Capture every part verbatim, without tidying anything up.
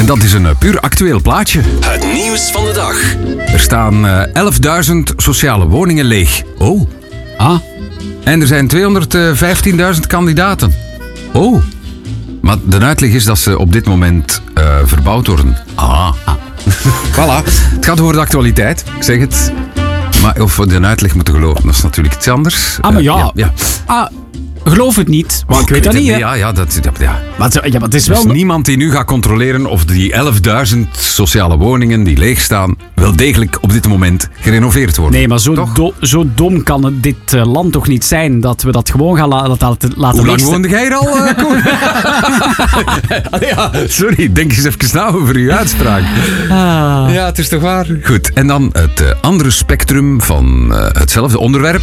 dat is een uh, puur actueel plaatje. Het nieuws van de dag. Er staan uh, elfduizend sociale woningen leeg. Oh. Ah. En er zijn tweehonderdvijftienduizend kandidaten. Oh. Maar de uitleg is dat ze op dit moment uh, verbouwd worden. Ah. ah. Voilà. Het gaat over de actualiteit, ik zeg het. Maar of we de uitleg moeten geloven, dat is natuurlijk iets anders. Ah, maar ja. Uh, ja, ja. Ah, geloof het niet, maar ik weet dat niet, hè. Ja, ja, dat, ja, ja. Maar, het, ja, maar het is Er wel... is niemand die nu gaat controleren of die elfduizend sociale woningen die leeg staan wel degelijk op dit moment gerenoveerd worden. Nee, maar zo, do, zo dom kan het dit uh, land toch niet zijn dat we dat gewoon gaan la, dat laten laten Hoe lang leegste- woonde jij hier al, uh, Koen? ja, sorry, denk eens even na over uw uitspraak. Ah. Ja, het is toch waar? Goed, en dan het uh, andere spectrum van uh, hetzelfde onderwerp.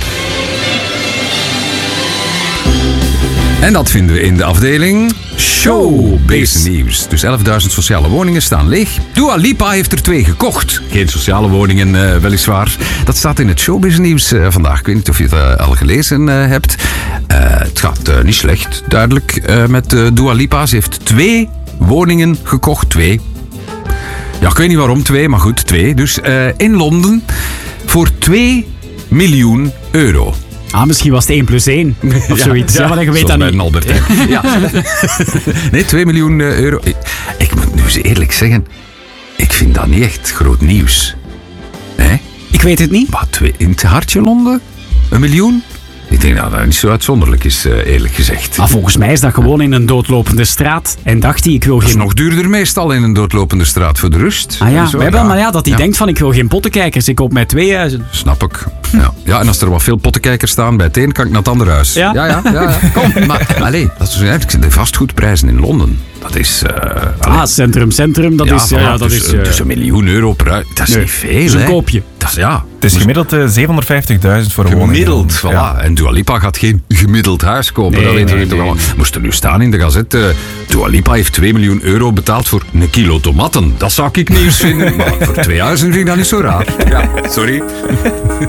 En dat vinden we in de afdeling Showbiz Nieuws. Dus elfduizend sociale woningen staan leeg. Dua Lipa heeft er twee gekocht. Geen sociale woningen, uh, weliswaar. Dat staat in het Showbiz Nieuws uh, vandaag. Ik weet niet of je het uh, al gelezen uh, hebt. Uh, het gaat uh, niet slecht, duidelijk, uh, met uh, Dua Lipa. Ze heeft twee woningen gekocht. Twee. Ja, ik weet niet waarom twee, maar goed, twee. Dus uh, in Londen voor twee miljoen euro. Ah, misschien was het één plus één. Of zoiets. Ja, maar je weet dat bij niet. een Albert Heijn. Ja. Nee, twee miljoen euro. Ik, ik moet nu eens eerlijk zeggen, ik vind dat niet echt groot nieuws. Nee? Ik weet het niet. Wat, twee, in het hartje Londen? Een miljoen? Ik denk dat dat niet zo uitzonderlijk is, eerlijk gezegd. Maar volgens mij is dat gewoon in een doodlopende straat. En dacht hij, ik wil Dat is geen... nog duurder meestal in een doodlopende straat voor de rust. Ah ja, Zo, wij wel, ja. maar ja, dat hij Ja. denkt van, ik wil geen pottenkijkers. Ik koop mij twee huizen. Snap ik. Ja. ja, en als er wat veel pottenkijkers staan bij het een, kan ik naar het andere huis. Ja? ja, ja. ja, ja. Kom, maar allee, dat is eigenlijk de vastgoedprijzen in Londen. Dat is... Uh, Ah, centrum, centrum, dat ja, is... Ja, voilà, ja, dat dus, is... Uh, dus een miljoen euro per huis. Dat is nee, niet veel, dat is een hè. koopje. Dat is, ja. Het is gemiddeld uh, zevenhonderdvijftigduizend voor een woning. Gemiddeld, voilà. Ja. En Dua Lipa gaat geen gemiddeld huis kopen. Nee, dat weten we nee, toch nee. allemaal. Moest er nu staan in de gazette. Uh, Dua Lipa heeft twee miljoen euro betaald voor een kilo tomaten. Dat zou ik nieuws vinden. Maar voor twee huizen vind ik dat niet zo raar. Ja, sorry.